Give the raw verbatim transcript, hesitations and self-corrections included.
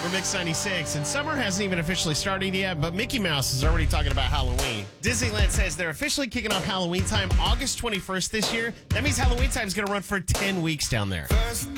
over Mix ninety-six, and summer hasn't even officially started yet, but Mickey Mouse is already talking about Halloween. Disneyland says they're officially kicking off Halloween time August twenty-first this year. That means Halloween time is going to run for ten weeks down there.